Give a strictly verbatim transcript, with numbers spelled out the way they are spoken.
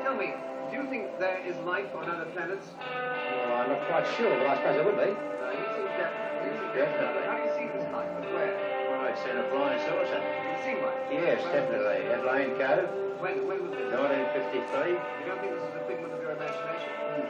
tell me, do you think there is life on other planets? Well, I'm not quite sure, but I suppose it would be. No, you think that... You think Definitely. How do you see this life and where? Well, it's in a flying saucer. You've seen one? Yes, definitely. At Lane Cove, When, when was this? nineteen fifty-three. You don't think this is a figment of your imagination?